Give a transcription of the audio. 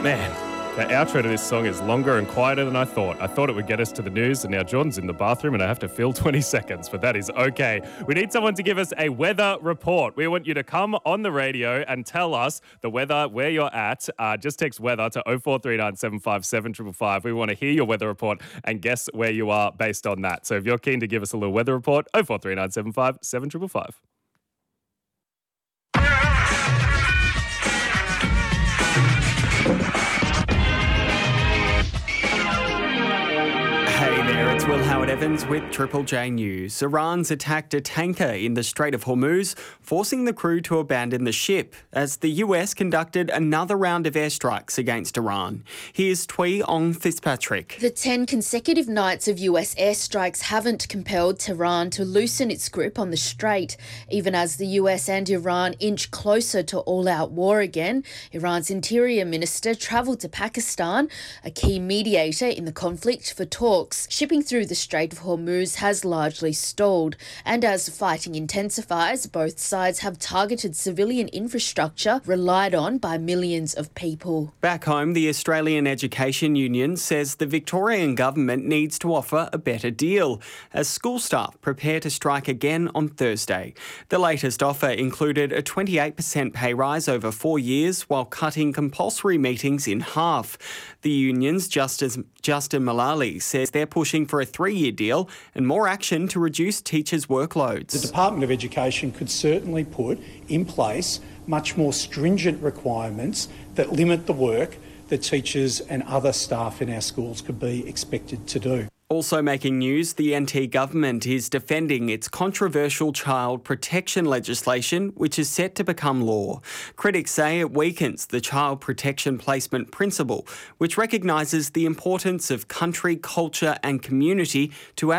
Man, the outro to this song is longer and quieter than I thought. I thought it would get us to the news, and now Jordan's in the bathroom and I have to fill 20 seconds, but that is okay. We need someone to give us a weather report. We want you to come on the radio and tell us the weather, where you're at. Just text weather to 0439 757 555. We want to hear your weather report and guess where you are based on that. So if you're keen to give us a little weather report, 0439 757 555. Hey there, it's Will Howard-Evans with Triple J News. Iran's attacked a tanker in the Strait of Hormuz, forcing the crew to abandon the ship as the US conducted another round of airstrikes against Iran. Here's Twee Ong Fitzpatrick. The 10 consecutive nights of US airstrikes haven't compelled Tehran to loosen its grip on the strait, even as the US and Iran inch closer to all-out war again. Iran's interior minister travelled to Pakistan, a key mediator in the conflict, for talks. Shipping through the Strait of Hormuz has largely stalled, and as fighting intensifies, both sides have targeted civilian infrastructure relied on by millions of people. Back home, the Australian Education Union says the Victorian government needs to offer a better deal as school staff prepare to strike again on Thursday. The latest offer included a 28% pay rise over 4 years while cutting compulsory meetings in half. The union's Justin Mullally says they're pushing for a 3-year deal and more action to reduce teachers' workloads. The Department of Education could certainly put in place much more stringent requirements that limit the work that teachers and other staff in our schools could be expected to do. Also making news, the NT government is defending its controversial child protection legislation, which is set to become law. Critics say it weakens the child protection placement principle, which recognises the importance of country, culture and community to